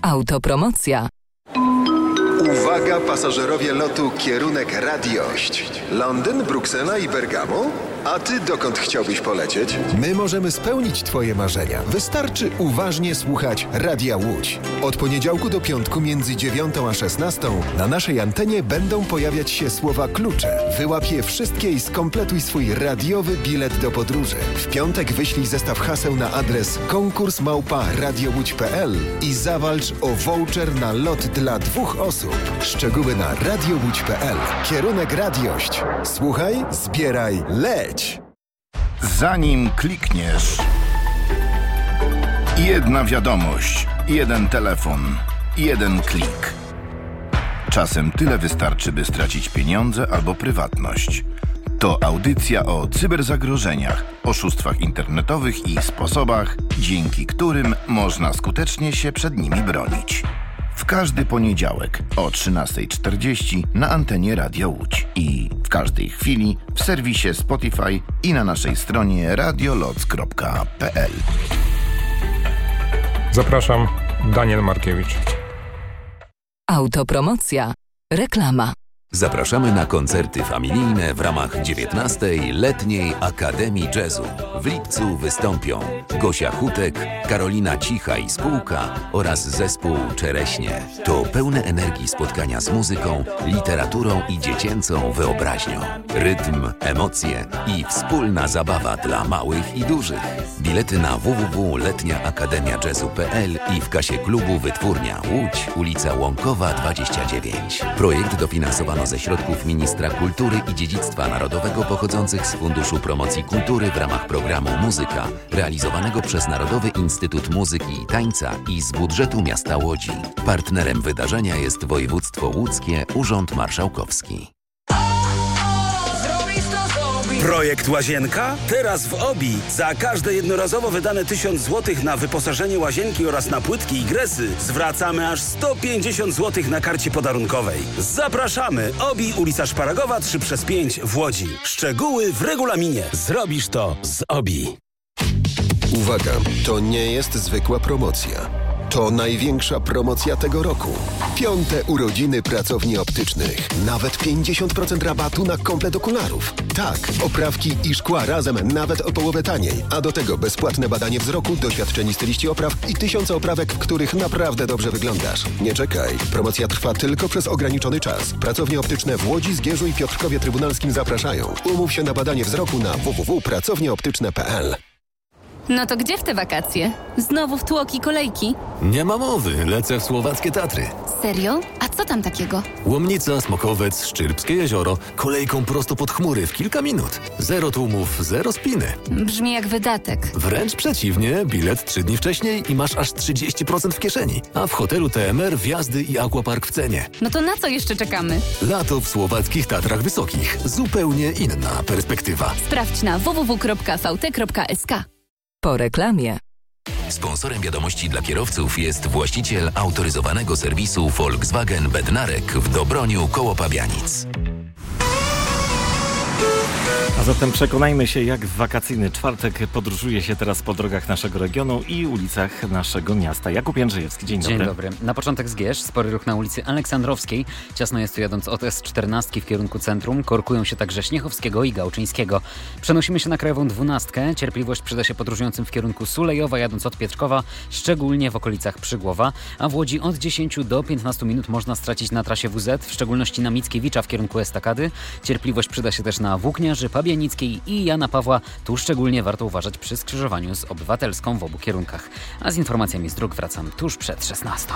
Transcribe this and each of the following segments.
Autopromocja. Uwaga pasażerowie lotu kierunek Radiość. Londyn, Bruksela i Bergamo? A ty dokąd chciałbyś polecieć? My możemy spełnić twoje marzenia. Wystarczy uważnie słuchać Radia Łódź. Od poniedziałku do piątku między 9 a 16 na naszej antenie będą pojawiać się słowa klucze. Wyłap je wszystkie i skompletuj swój radiowy bilet do podróży. W piątek wyślij zestaw haseł na adres konkurs@radiołódź.pl i zawalcz o voucher na lot dla 2 osób. Szczegóły na radiołódź.pl. Kierunek Radiość. Słuchaj, zbieraj, leć! Zanim klikniesz, jedna wiadomość, jeden telefon, jeden klik. Czasem tyle wystarczy, by stracić pieniądze albo prywatność. To audycja o cyberzagrożeniach, oszustwach internetowych i sposobach, dzięki którym można skutecznie się przed nimi bronić. W każdy poniedziałek o 13:40 na antenie Radia Łódź i w każdej chwili w serwisie Spotify i na naszej stronie radioloc.pl. Zapraszam, Daniel Markiewicz. Autopromocja. Reklama. Zapraszamy na koncerty familijne w ramach 19. Letniej Akademii Jazzu. W lipcu wystąpią Gosia Hutek, Karolina Cicha i Spółka oraz zespół Czereśnie. To pełne energii spotkania z muzyką, literaturą i dziecięcą wyobraźnią. Rytm, emocje i wspólna zabawa dla małych i dużych. Bilety na www.letniaakademiajazzu.pl i w kasie klubu Wytwórnia Łódź, ulica Łąkowa 29. Projekt dofinansowano ze środków Ministra Kultury i Dziedzictwa Narodowego pochodzących z Funduszu Promocji Kultury w ramach programu Muzyka, realizowanego przez Narodowy Instytut Muzyki i Tańca i z budżetu miasta Łodzi. Partnerem wydarzenia jest województwo łódzkie, Urząd Marszałkowski. Projekt Łazienka? Teraz w OBI. Za każde jednorazowo wydane 1000 zł na wyposażenie łazienki oraz na płytki i gresy zwracamy aż 150 zł na karcie podarunkowej. Zapraszamy! OBI, ulica Szparagowa 3/5 w Łodzi. Szczegóły w regulaminie. Zrobisz to z OBI. Uwaga, to nie jest zwykła promocja. To największa promocja tego roku. 5. urodziny pracowni optycznych. Nawet 50% rabatu na komplet okularów. Tak, oprawki i szkła razem nawet o połowę taniej. A do tego bezpłatne badanie wzroku, doświadczeni styliści opraw i 1000 oprawek, w których naprawdę dobrze wyglądasz. Nie czekaj. Promocja trwa tylko przez ograniczony czas. Pracownie optyczne w Łodzi, Zgierzu i Piotrkowie Trybunalskim zapraszają. Umów się na badanie wzroku na www.pracownieoptyczne.pl. No to gdzie w te wakacje? Znowu w tłoki kolejki? Nie ma mowy, lecę w słowackie Tatry. Serio? A co tam takiego? Łomnica, Smokowiec, Szczyrbskie jezioro, kolejką prosto pod chmury w kilka minut. Zero tłumów, zero spiny. Brzmi jak wydatek. Wręcz przeciwnie, bilet 3 dni wcześniej i masz aż 30% w kieszeni. A w hotelu TMR wjazdy i aquapark w cenie. No to na co jeszcze czekamy? Lato w słowackich Tatrach Wysokich. Zupełnie inna perspektywa. Sprawdź na www.vt.sk. Po reklamie. Sponsorem wiadomości dla kierowców jest właściciel autoryzowanego serwisu Volkswagen Bednarek w Dobroniu koło Pabianic. A zatem przekonajmy się, jak w wakacyjny czwartek podróżuje się teraz po drogach naszego regionu i ulicach naszego miasta. Jakub Jędrzejewski, dzień dobry. Dzień dobry. Na początek Zgierz, spory ruch na ulicy Aleksandrowskiej. Ciasno jest tu jadąc od S14 w kierunku centrum. Korkują się także Śniechowskiego i Gałczyńskiego. Przenosimy się na Krajową 12. Cierpliwość przyda się podróżującym w kierunku Sulejowa, jadąc od Pietrkowa, szczególnie w okolicach Przygłowa. A w Łodzi od 10 do 15 minut można stracić na trasie WZ, w szczególności na Mickiewicza w kierunku Estakady. Cierpliwość przyda się też na Włókniarzy, Pabianickiej i Jana Pawła. Tu szczególnie warto uważać przy skrzyżowaniu z Obywatelską w obu kierunkach. A z informacjami z dróg wracam tuż przed 16.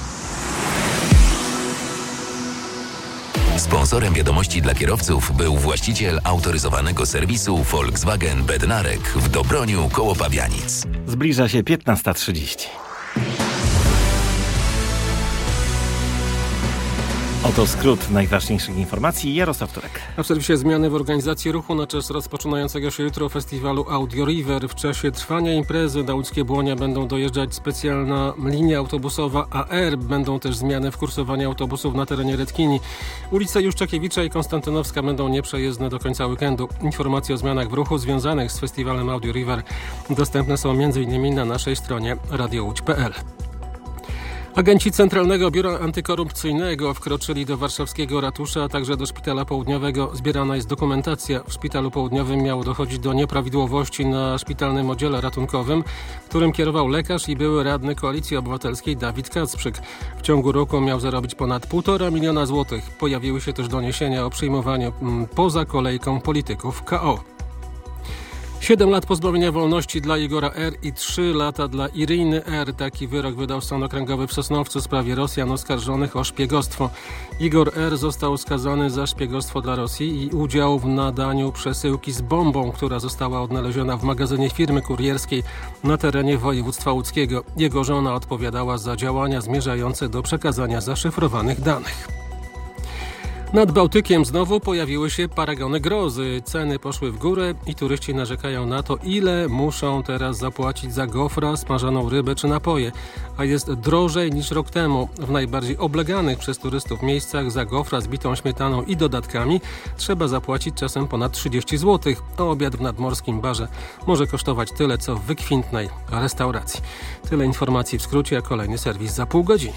Sponsorem wiadomości dla kierowców był właściciel autoryzowanego serwisu Volkswagen Bednarek w Dobroniu koło Pabianic. Zbliża się 15:30. Oto skrót najważniejszych informacji. Jarosław Turek. A w serwisie zmiany w organizacji ruchu na czas rozpoczynającego się jutro festiwalu Audio River. W czasie trwania imprezy na łódzkie Błonia będą dojeżdżać specjalna linia autobusowa AR. Będą też zmiany w kursowaniu autobusów na terenie Redkini. Ulice Juszczakiewicza i Konstantynowska będą nieprzejezdne do końca weekendu. Informacje o zmianach w ruchu związanych z festiwalem Audio River dostępne są m.in. na naszej stronie radiołódź.pl. Agenci Centralnego Biura Antykorupcyjnego wkroczyli do warszawskiego ratusza, a także do Szpitala Południowego. Zbierana jest dokumentacja. W Szpitalu Południowym miało dochodzić do nieprawidłowości na szpitalnym oddziale ratunkowym, którym kierował lekarz i były radny Koalicji Obywatelskiej Dawid Kacprzyk. W ciągu roku miał zarobić ponad 1,5 miliona złotych. Pojawiły się też doniesienia o przyjmowaniu poza kolejką polityków KO. 7 lat pozbawienia wolności dla Igora R. i 3 lata dla Iriny R. Taki wyrok wydał Sąd Okręgowy w Sosnowcu w sprawie Rosjan oskarżonych o szpiegostwo. Igor R. został skazany za szpiegostwo dla Rosji i udział w nadaniu przesyłki z bombą, która została odnaleziona w magazynie firmy kurierskiej na terenie województwa łódzkiego. Jego żona odpowiadała za działania zmierzające do przekazania zaszyfrowanych danych. Nad Bałtykiem znowu pojawiły się paragony grozy. Ceny poszły w górę i turyści narzekają na to, ile muszą teraz zapłacić za gofra, smażoną rybę czy napoje. A jest drożej niż rok temu. W najbardziej obleganych przez turystów miejscach za gofra z bitą śmietaną i dodatkami trzeba zapłacić czasem ponad 30 zł. A obiad w nadmorskim barze może kosztować tyle, co w wykwintnej restauracji. Tyle informacji w skrócie, a kolejny serwis za pół godziny.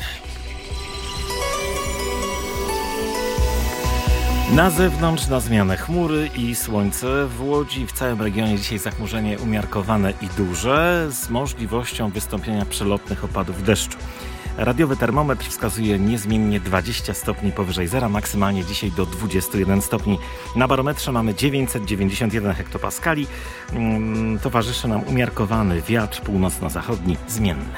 Na zewnątrz na zmianę chmury i słońce. W Łodzi w całym regionie dzisiaj zachmurzenie umiarkowane i duże z możliwością wystąpienia przelotnych opadów deszczu. Radiowy termometr wskazuje niezmiennie 20 stopni powyżej zera, maksymalnie dzisiaj do 21 stopni. Na barometrze mamy 991 hektopaskali. Towarzyszy nam umiarkowany wiatr północno-zachodni zmienny.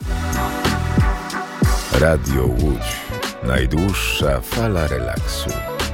Radio Łódź. Najdłuższa fala relaksu.